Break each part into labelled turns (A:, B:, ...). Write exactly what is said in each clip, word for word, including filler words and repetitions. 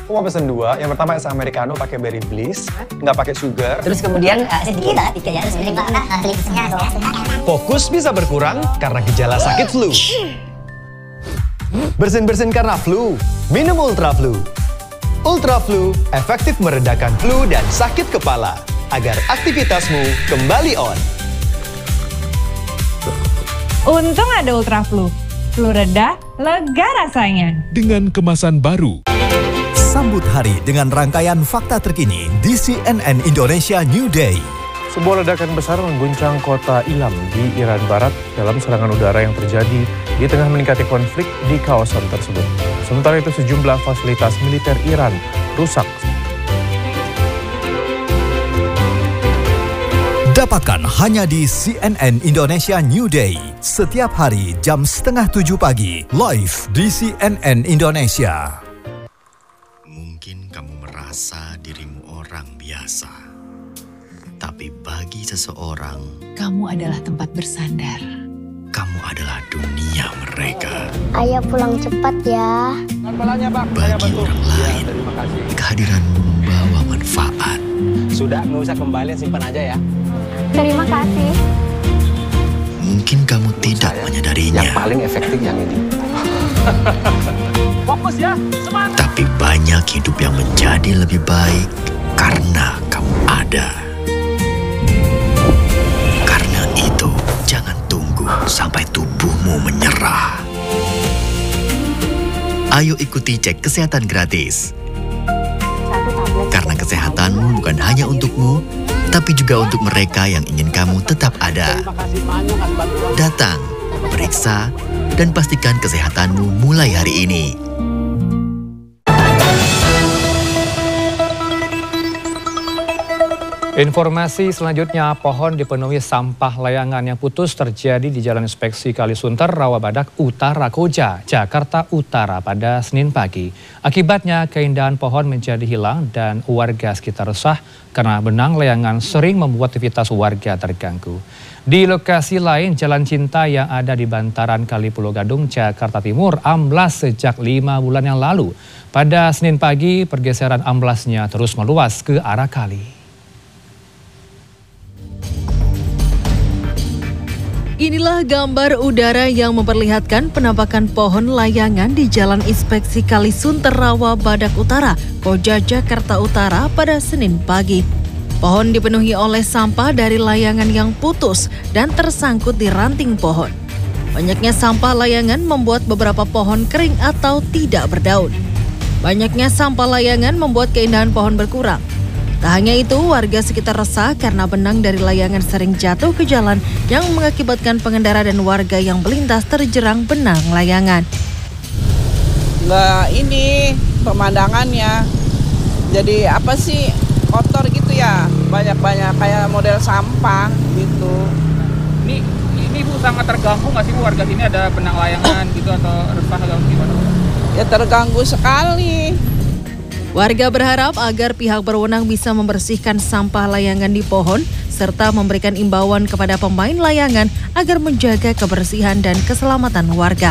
A: Aku mau pesen dua. Yang pertama es americano pakai berry bliss, nggak pakai sugar.
B: Terus kemudian uh, sedikit lah, tiga ya,
A: Fokus bisa berkurang karena gejala sakit flu. Bersin-bersin karena flu, minum Ultra Flu. Ultra Flu efektif meredakan flu dan sakit kepala agar aktivitasmu kembali on.
C: Untung ada Ultra Flu. Flu reda, lega rasanya.
D: Dengan kemasan baru.
E: Sambut hari dengan rangkaian fakta terkini di C N N Indonesia New Day.
F: Sebuah ledakan besar mengguncang kota Ilam di Iran Barat dalam serangan udara yang terjadi di tengah meningkatnya konflik di kawasan tersebut. Sementara itu sejumlah fasilitas militer Iran rusak.
E: Dapatkan hanya di C N N Indonesia New Day. Setiap hari jam setengah tujuh pagi, live di C N N Indonesia.
G: Mungkin kamu merasa dirimu orang biasa. Tapi bagi seseorang,
H: kamu adalah tempat bersandar.
G: Kamu adalah dunia mereka.
I: Ayah pulang cepat ya.
G: Bagi orang lain, kehadiranmu membawa manfaat.
A: Sudah, nggak usah kembali, simpan aja ya.
I: Terima kasih.
G: Mungkin kamu tidak
A: saya,
G: menyadarinya.
A: Yang paling efektif yang ini. Fokus ya, semangat.
G: Tapi banyak hidup yang menjadi lebih baik karena kamu ada. Karena itu, jangan tunggu sampai tubuhmu menyerah. Ayo ikuti cek kesehatan gratis. Karena kesehatanmu bukan hanya untukmu, tapi juga untuk mereka yang ingin kamu tetap ada. Datang, periksa, dan pastikan kesehatanmu mulai hari ini.
J: Informasi selanjutnya, pohon dipenuhi sampah layangan yang putus terjadi di Jalan Inspeksi Kalisunter, Rawabadak Utara, Koja, Jakarta Utara pada Senin pagi. Akibatnya keindahan pohon menjadi hilang dan warga sekitar resah karena benang layangan sering membuat aktivitas warga terganggu. Di lokasi lain, Jalan Cinta yang ada di bantaran Kali Pulo Gadung, Jakarta Timur amblas sejak lima bulan yang lalu. Pada Senin pagi, pergeseran amblasnya terus meluas ke arah kali.
H: Inilah gambar udara yang memperlihatkan penampakan pohon layangan di Jalan Inspeksi Kalisunter, Rawabadak Utara, Koja, Jakarta Utara pada Senin pagi. Pohon dipenuhi oleh sampah dari layangan yang putus dan tersangkut di ranting pohon. Banyaknya sampah layangan membuat beberapa pohon kering atau tidak berdaun. Banyaknya sampah layangan membuat keindahan pohon berkurang. Tak hanya itu, warga sekitar resah karena benang dari layangan sering jatuh ke jalan yang mengakibatkan pengendara dan warga yang melintas terjerang benang layangan.
K: Nggak ini pemandangannya, jadi apa sih kotor gitu ya, banyak-banyak kayak model sampah gitu.
L: Ini ini Bu sangat terganggu nggak sih Bu, warga sini ada benang layangan gitu atau resah atau gimana?
K: Ya terganggu sekali.
H: Warga berharap agar pihak berwenang bisa membersihkan sampah layangan di pohon serta memberikan imbauan kepada pemain layangan agar menjaga kebersihan dan keselamatan warga.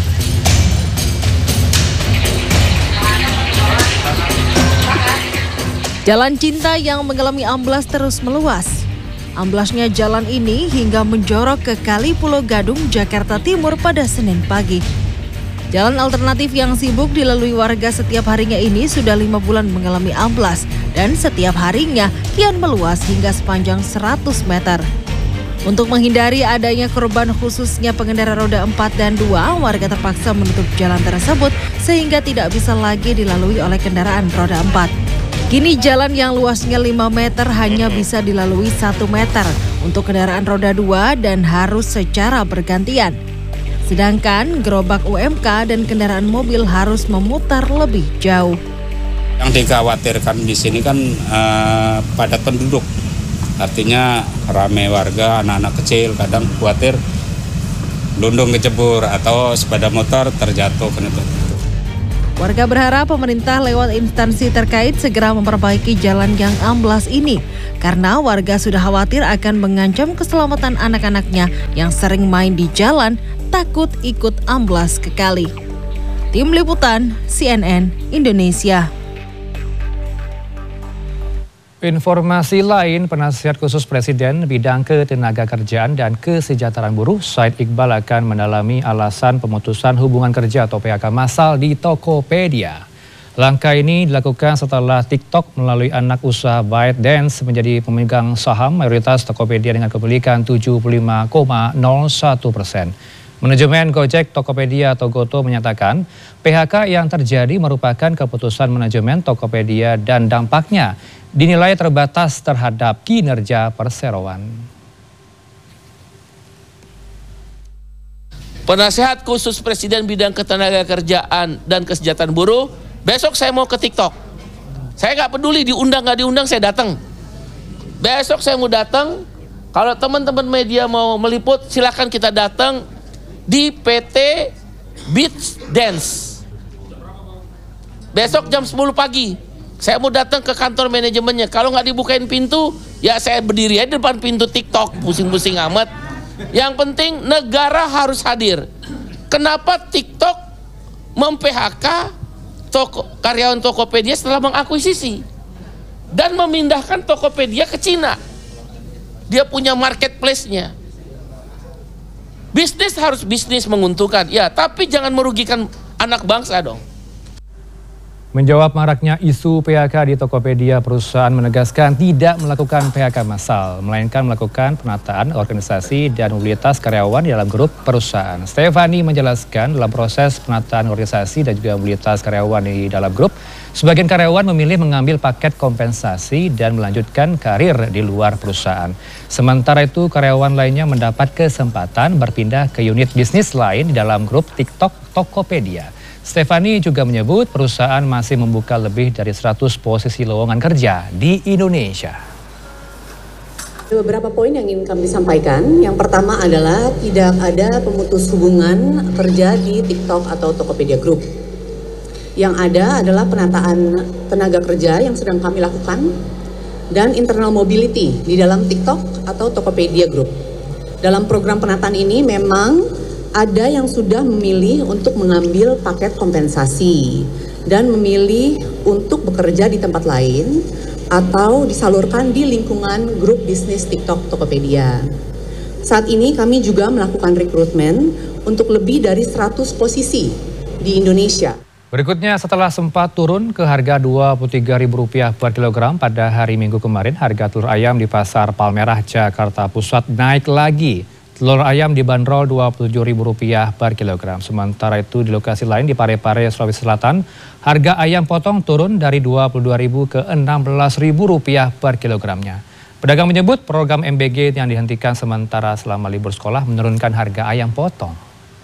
H: Jalan Cinta yang mengalami amblas terus meluas. Amblasnya jalan ini hingga menjorok ke Kali Pulo Gadung, Jakarta Timur pada Senin pagi. Jalan alternatif yang sibuk dilalui warga setiap harinya ini sudah lima bulan mengalami amblas dan setiap harinya kian meluas hingga sepanjang seratus meter. Untuk menghindari adanya korban khususnya pengendara roda empat dan dua, warga terpaksa menutup jalan tersebut sehingga tidak bisa lagi dilalui oleh kendaraan roda empat. Kini jalan yang luasnya lima meter hanya bisa dilalui satu meter untuk kendaraan roda dua dan harus secara bergantian. Sedangkan gerobak U M K dan kendaraan mobil harus memutar lebih jauh.
M: Yang dikhawatirkan di sini kan uh, padat penduduk, artinya ramai warga, anak-anak kecil kadang khawatir lundung kecebur atau sepeda motor terjatuh.
H: Warga berharap pemerintah lewat instansi terkait segera memperbaiki jalan yang amblas ini, karena warga sudah khawatir akan mengancam keselamatan anak-anaknya yang sering main di jalan takut ikut amblas ke kali. Tim Liputan C N N Indonesia.
J: Informasi lain, Penasihat Khusus Presiden Bidang Ketenagakerjaan dan Kesejahteraan Buruh, Said Iqbal akan mendalami alasan pemutusan hubungan kerja atau P H K massal di Tokopedia. Langkah ini dilakukan setelah TikTok melalui anak usaha ByteDance menjadi pemegang saham mayoritas Tokopedia dengan kepemilikan tujuh puluh lima koma nol satu persen. Manajemen Gojek Tokopedia atau Goto menyatakan P H K yang terjadi merupakan keputusan manajemen Tokopedia dan dampaknya dinilai terbatas terhadap kinerja perseroan.
D: Penasihat Khusus Presiden Bidang Ketenagakerjaan dan Kesejahteraan Buruh, besok saya mau ke TikTok. Saya nggak peduli diundang nggak diundang, saya datang. Besok saya mau datang. Kalau teman-teman media mau meliput, silakan kita datang di P T ByteDance. Besok jam sepuluh pagi. Saya mau datang ke kantor manajemennya. Kalau nggak dibukain pintu, ya saya berdiri aja di depan pintu TikTok, pusing-pusing amat. Yang penting negara harus hadir. Kenapa TikTok mem-P H K toko, karyawan Tokopedia setelah mengakuisisi dan memindahkan Tokopedia ke Cina? Dia punya marketplace-nya. Bisnis harus bisnis menguntungkan, ya, tapi jangan merugikan anak bangsa dong.
J: Menjawab maraknya isu P H K di Tokopedia, perusahaan menegaskan tidak melakukan P H K massal, melainkan melakukan penataan organisasi dan mobilitas karyawan di dalam grup perusahaan. Stefani menjelaskan dalam proses penataan organisasi dan juga mobilitas karyawan di dalam grup, sebagian karyawan memilih mengambil paket kompensasi dan melanjutkan karir di luar perusahaan. Sementara itu karyawan lainnya mendapat kesempatan berpindah ke unit bisnis lain di dalam grup TikTok Tokopedia. Stefani juga menyebut perusahaan masih membuka lebih dari seratus posisi lowongan kerja di Indonesia.
N: Ada beberapa poin yang ingin kami sampaikan. Yang pertama adalah tidak ada pemutus hubungan kerja di TikTok atau Tokopedia Group. Yang ada adalah penataan tenaga kerja yang sedang kami lakukan dan internal mobility di dalam TikTok atau Tokopedia Group. Dalam program penataan ini memang ada yang sudah memilih untuk mengambil paket kompensasi dan memilih untuk bekerja di tempat lain atau disalurkan di lingkungan grup bisnis TikTok Tokopedia. Saat ini kami juga melakukan rekrutmen untuk lebih dari seratus posisi di Indonesia.
J: Berikutnya, setelah sempat turun ke harga dua puluh tiga ribu rupiah per kilogram pada hari Minggu kemarin, harga telur ayam di Pasar Palmerah, Jakarta Pusat naik lagi. Telur ayam dibanderol dua puluh tujuh ribu rupiah per kilogram. Sementara itu di lokasi lain di Parepare, Sulawesi Selatan, harga ayam potong turun dari dua puluh dua ribu ke enam belas ribu rupiah per kilogramnya. Pedagang menyebut program M B G yang dihentikan sementara selama libur sekolah menurunkan harga ayam potong.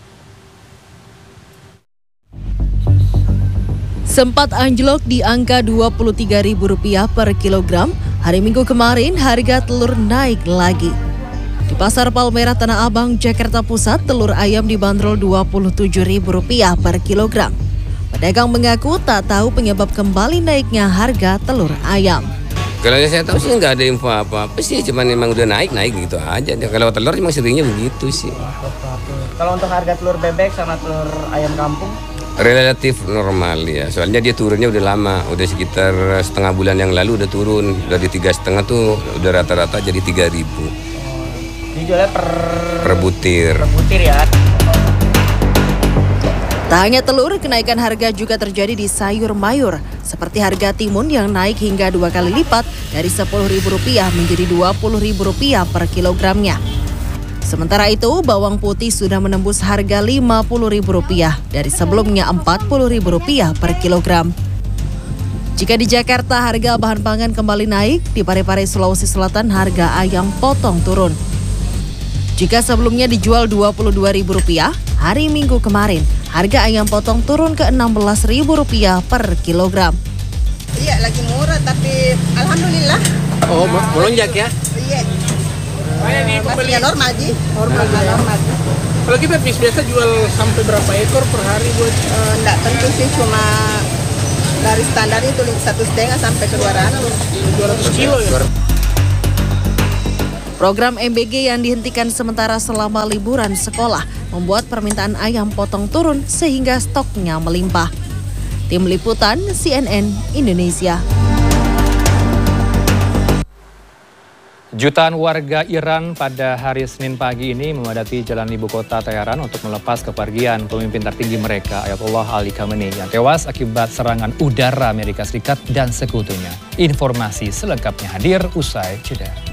H: Sempat anjlok di angka dua puluh tiga ribu rupiah per kilogram, hari Minggu kemarin harga telur naik lagi. Di Pasar Palmerah Tanah Abang, Jakarta Pusat, telur ayam dibanderol dua puluh tujuh ribu rupiah per kilogram. Pedagang mengaku tak tahu penyebab kembali naiknya harga telur ayam.
O: Kalau saya tahu sih nggak ada info apa-apa sih, cuman memang udah naik-naik gitu aja. Kalau telur memang seringnya begitu sih.
P: Kalau untuk harga telur bebek sama telur ayam kampung?
O: Relatif normal ya, soalnya dia turunnya udah lama, udah sekitar setengah bulan yang lalu udah turun. Dari tiga setengah tuh udah rata-rata jadi tiga ribu.
P: Dijualnya per...
O: per butir.
P: Per butir ya.
H: Tak hanya telur, kenaikan harga juga terjadi di sayur mayur, seperti harga timun yang naik hingga dua kali lipat dari sepuluh ribu rupiah menjadi dua puluh ribu rupiah per kilogramnya. Sementara itu, bawang putih sudah menembus harga lima puluh ribu rupiah dari sebelumnya empat puluh ribu rupiah per kilogram. Jika di Jakarta harga bahan pangan kembali naik, di Parepare, Sulawesi Selatan harga ayam potong turun. Jika sebelumnya dijual dua puluh dua ribu rupiah, hari Minggu kemarin harga ayam potong turun ke enam belas ribu rupiah per kilogram.
Q: Iya, lagi murah tapi alhamdulillah.
P: Oh, melonjak ya?
Q: Iya.
P: Masih
Q: Masih normal Ji.
P: Normal,
Q: normal,
P: ya.
Q: normal.
P: Kalau kita biasa jual sampai berapa ekor per hari buat?
Q: Uh, enggak tentu sih, cuma dari standar itu satu setengah sampai ke dua ratus.
P: dua ratus kilo ya?
H: Program M B G yang dihentikan sementara selama liburan sekolah membuat permintaan ayam potong turun sehingga stoknya melimpah. Tim Liputan C N N Indonesia.
J: Jutaan warga Iran pada hari Senin pagi ini memadati jalan ibu kota Teheran untuk melepas kepergian pemimpin tertinggi mereka, Ayatollah Ali Khamenei, yang tewas akibat serangan udara Amerika Serikat dan sekutunya. Informasi selengkapnya hadir usai jeda.